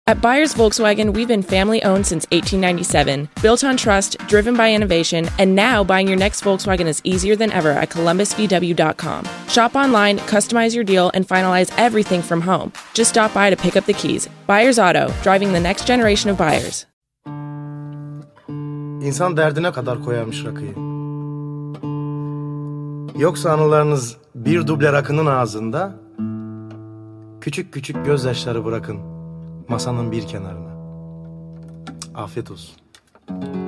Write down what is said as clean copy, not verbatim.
At Byers Volkswagen, we've been family-owned since 1897, built on trust, driven by innovation, and now buying your next Volkswagen is easier than ever at columbusvw.com. Shop online, customize your deal, and finalize everything from home. Just stop by to pick up the keys. Byers Auto, driving the next generation of buyers. İnsan derdine kadar koyarmış rakıyı. Yoksa anılarınız bir duble rakının ağzında, küçük küçük gözyaşları bırakın masanın bir kenarına. Afiyet olsun.